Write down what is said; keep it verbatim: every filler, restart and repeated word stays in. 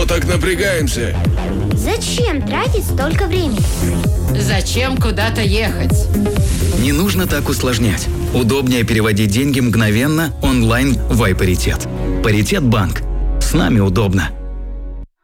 чего так напрягаемся? Зачем тратить столько времени? Зачем куда-то ехать? Не нужно так усложнять. Удобнее переводить деньги мгновенно онлайн в iParitet. Паритет банк. С нами удобно.